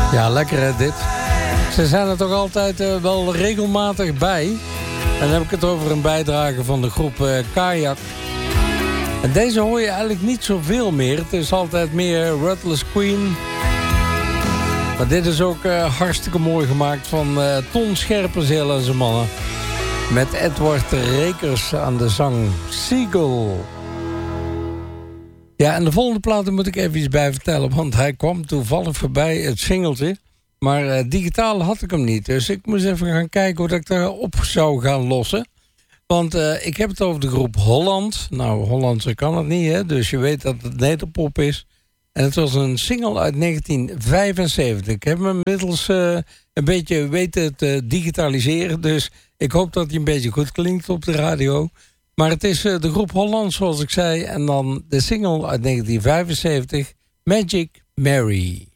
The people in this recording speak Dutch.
Ja, lekker hè, dit. Ze zijn er toch altijd wel regelmatig bij. En dan heb ik het over een bijdrage van de groep Kayak. En deze hoor je eigenlijk niet zoveel meer. Het is altijd meer Ruthless Queen. Maar dit is ook hartstikke mooi gemaakt van Ton Scherpenzeel en zijn mannen. Met Edward Rekers aan de zang. Seagull. Ja, en de volgende plaat moet ik even iets bij vertellen. Want hij kwam toevallig voorbij, het singeltje. Maar digitaal had ik hem niet. Dus ik moest even gaan kijken hoe ik daarop zou gaan lossen. Want ik heb het over de groep Holland. Nou, Hollandse kan het niet, hè. Dus je weet dat het nederpop is. En het was een single uit 1975. Ik heb hem inmiddels een beetje weten te digitaliseren. Dus ik hoop dat hij een beetje goed klinkt op de radio. Maar het is de groep Holland, zoals ik zei. En dan de single uit 1975, Magic Mary.